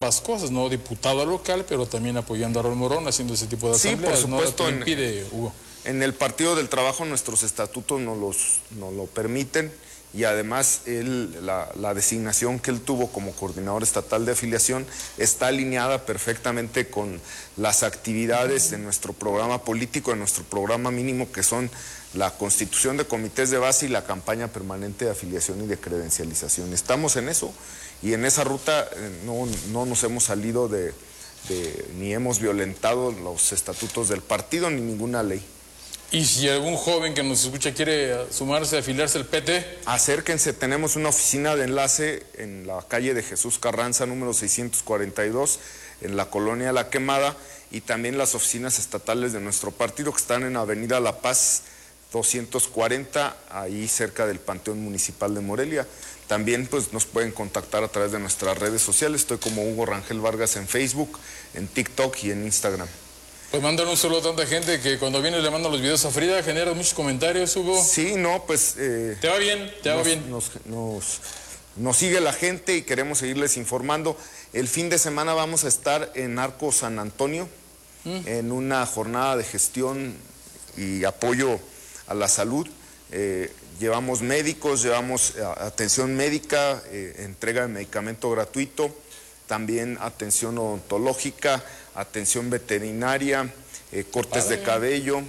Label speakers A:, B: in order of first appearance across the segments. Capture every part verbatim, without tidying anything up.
A: ambas cosas, ¿no? Diputado local, pero también apoyando a Raúl Morón, haciendo ese tipo de asambleas.
B: Sí, por supuesto.
A: ¿No? ¿Qué impide, Hugo?
B: En el Partido del Trabajo nuestros estatutos nos, los, nos lo permiten, y además él, la, la designación que él tuvo como coordinador estatal de afiliación está alineada perfectamente con las actividades de nuestro programa político, de nuestro programa mínimo, que son la constitución de comités de base y la campaña permanente de afiliación y de credencialización. Estamos en eso, y en esa ruta eh, no, no nos hemos salido de, de, ni hemos violentado los estatutos del partido ni ninguna ley.
A: Y si algún joven que nos escucha quiere sumarse, afiliarse al P T...
B: Acérquense, tenemos una oficina de enlace en la calle de Jesús Carranza, número seiscientos cuarenta y dos, en la colonia La Quemada, y también las oficinas estatales de nuestro partido, que están en Avenida La Paz doscientos cuarenta, ahí cerca del Panteón Municipal de Morelia. También pues nos pueden contactar a través de nuestras redes sociales. Estoy como Hugo Rangel Vargas en Facebook, en TikTok y en Instagram.
A: Pues mandan un saludo a tanta gente que cuando viene le mandan los videos a Frida, genera muchos comentarios, Hugo.
B: Sí, no, pues... Eh,
A: ¿Te va bien? ¿Te va
B: nos,
A: bien?
B: Nos, nos, nos sigue la gente y queremos seguirles informando. El fin de semana vamos a estar en Arco San Antonio, mm. en una jornada de gestión y apoyo a la salud. Eh, llevamos médicos, llevamos eh, atención médica, eh, entrega de medicamento gratuito, también atención odontológica, atención veterinaria, eh, cortes Padre. de cabello,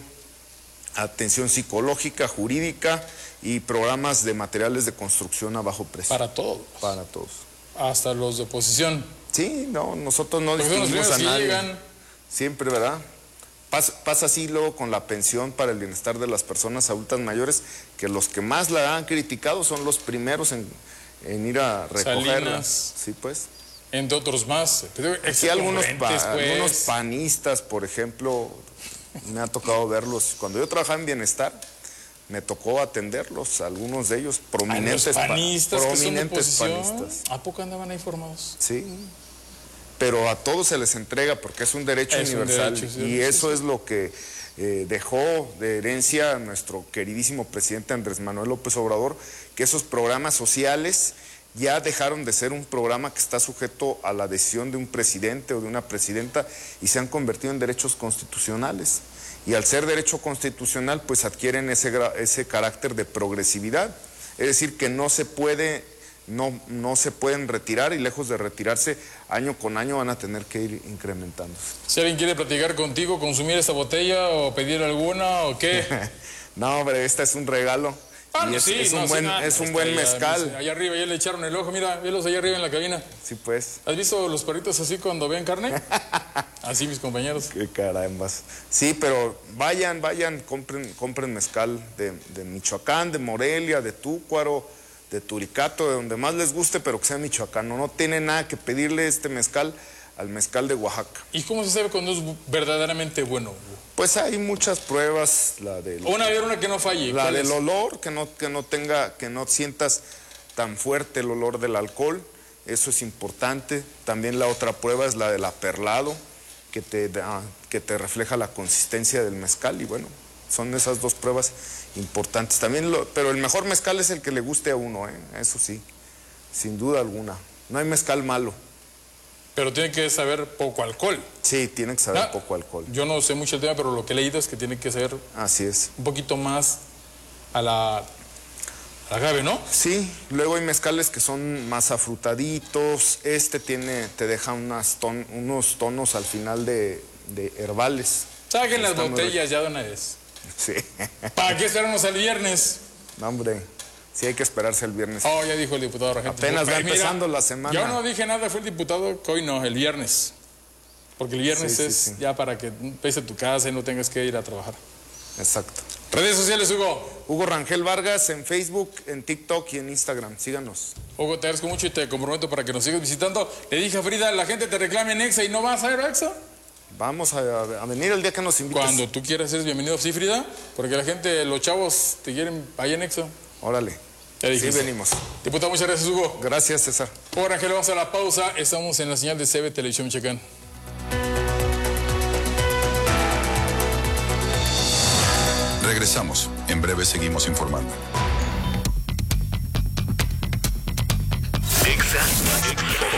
B: atención psicológica, jurídica y programas de materiales de construcción a bajo precio.
A: Para todos.
B: Para todos.
A: Hasta los de oposición.
B: Sí, no, nosotros no
A: Porque
B: distinguimos a nadie.
A: Llegan.
B: Siempre, ¿verdad? Pasa, pasa así luego con la pensión para el bienestar de las personas adultas mayores, que los que más la han criticado son los primeros en, en ir a recogerla.
A: Salinas.
B: Sí, pues.
A: Entre otros más.
B: Sí, algunos, pa,
A: pues.
B: algunos panistas, por ejemplo, me ha tocado verlos. Cuando yo trabajaba en bienestar, me tocó atenderlos, algunos de ellos, prominentes,
A: ¿A los panistas,
B: pa,
A: que
B: prominentes
A: son de
B: panistas.
A: ¿A poco andaban ahí formados?
B: Sí, pero a todos se les entrega porque es un derecho es universal. Un derecho, sí, y sí, eso sí. es lo que eh, dejó de herencia a nuestro queridísimo presidente Andrés Manuel López Obrador, que esos programas sociales ya dejaron de ser un programa que está sujeto a la decisión de un presidente o de una presidenta y se han convertido en derechos constitucionales. Y al ser derecho constitucional, pues adquieren ese, ese carácter de progresividad. Es decir, que no se puede, no, no se pueden retirar, y lejos de retirarse, año con año van a tener que ir incrementándose.
A: Si alguien quiere platicar contigo, consumir esta botella o pedir alguna o qué.
B: No, hombre, esta es un regalo.
A: Ah,
B: y es,
A: sí,
B: es
A: no,
B: un buen,
A: sí,
B: es un
A: está
B: buen
A: allá,
B: mezcal.
A: Allá arriba ya le echaron el ojo, mira, velos allá arriba en la cabina.
B: Sí, pues.
A: ¿Has visto los perritos así cuando ven carne? Así mis compañeros.
B: Qué carambas. Sí, pero vayan, vayan, compren, compren mezcal de, de Michoacán, de Morelia, de Túcuaro, de Turicato, de donde más les guste, pero que sea michoacano. No tiene nada que pedirle este mezcal al mezcal de Oaxaca.
A: ¿Y cómo se sabe cuando es verdaderamente bueno?
B: Pues hay muchas pruebas, la del...
A: Una, una que no falle.
B: La del es? olor, que no, que no tenga, que no sientas tan fuerte el olor del alcohol, eso es importante. También la otra prueba es la del aperlado, que te, da, que te refleja la consistencia del mezcal, y bueno, son esas dos pruebas importantes. También lo, pero el mejor mezcal es el que le guste a uno, ¿eh? Eso sí, sin duda alguna. No hay mezcal malo.
A: Pero tiene que saber poco alcohol.
B: Sí, tiene que saber
A: ah,
B: poco alcohol.
A: Yo no sé mucho el tema, pero lo que he leído es que tiene que saber...
B: Así es.
A: Un poquito más a la, a la agave, ¿no?
B: Sí, luego hay mezcales que son más afrutaditos. Este tiene, te deja unas ton, unos tonos al final de, de herbales.
A: Saquen las botellas ya de una vez.
B: Sí.
A: ¿Para qué esperarnos el viernes?
B: No, hombre. Sí, hay que esperarse el viernes.
A: Oh, ya dijo el diputado Rangel.
B: Apenas va empezando la semana.
A: Yo no dije nada, fue el diputado que hoy no, el viernes. Porque el viernes
B: sí,
A: es
B: sí, sí.
A: ya para que pese tu casa y no tengas que ir a trabajar.
B: Exacto.
A: Redes sociales, Hugo.
B: Hugo Rangel Vargas en Facebook, en TikTok y en Instagram. Síganos.
A: Hugo, te agradezco mucho y te comprometo para que nos sigas visitando. Le dije a Frida, la gente te reclama en Exa y no vas a ir a Exa.
B: Vamos a, a venir el día que nos invites.
A: Cuando tú quieras, eres bienvenido. Sí, Frida, porque la gente, los chavos te quieren allá en Exa.
B: Órale. Sí, venimos.
A: Diputado, muchas gracias, Hugo.
B: Gracias, César.
A: Por Ángel, vamos a la pausa. Estamos en la señal de C B Televisión Michoacán.
C: Regresamos. En breve seguimos informando.